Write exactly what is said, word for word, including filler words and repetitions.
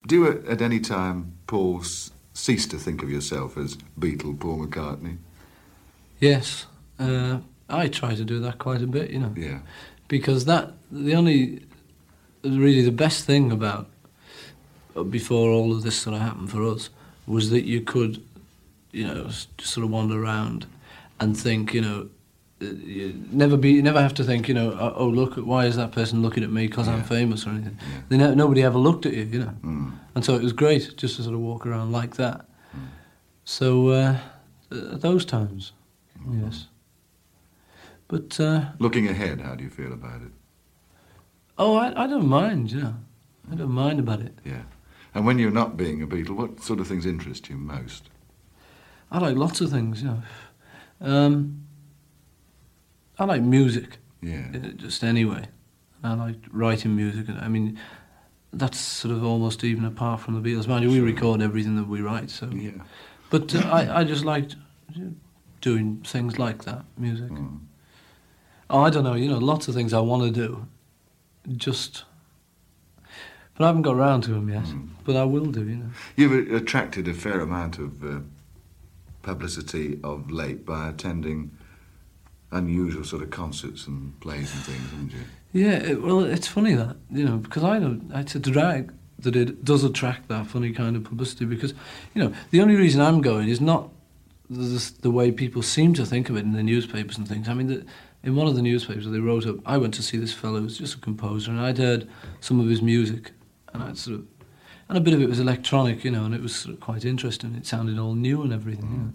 Do you at, at any time, Paul, s- cease to think of yourself as Beatle Paul McCartney? Yes, uh, I try to do that quite a bit, you know. Yeah. Because that, the only, really the best thing about, uh, before all of this sort of happened for us, was that you could, you know, s- sort of wander around and think, you know, uh, you never be, you never have to think, you know, oh, oh, look, why is that person looking at me because Yeah. I'm famous or anything. Yeah. They ne- nobody ever looked at you, you know. Mm. And so it was great just to sort of walk around like that. Mm. So, uh, at those times, Mm. yes. But, uh, Looking ahead, how do you feel about it? oh, I, I don't mind, you know. I don't mind about it. Yeah. And when you're not being a Beatle, what sort of things interest you most? I like lots of things, you know. Um, I like music, Yeah. uh, just anyway. I like writing music. I mean, that's sort of almost even apart from the Beatles. Mind you, we Sure. record everything that we write, so... Yeah. But uh, I, I just liked doing things like that, music. Mm. Oh, I don't know, you know, lots of things I want to do. Just... But I haven't got round to them yet. Mm. But I will do, you know. You've attracted a fair amount of uh, publicity of late by attending unusual sort of concerts and plays and things, haven't you? Yeah, it, well, it's funny that, you know, because I don't, it's a drag that it does attract that funny kind of publicity because, you know, the only reason I'm going is not the, the way people seem to think of it in the newspapers and things. I mean, the, in one of the newspapers they wrote up, I went to see this fellow who was just a composer and I'd heard some of his music and I'd sort of, and a bit of it was electronic, you know, and it was sort of quite interesting. It sounded all new and everything, you know.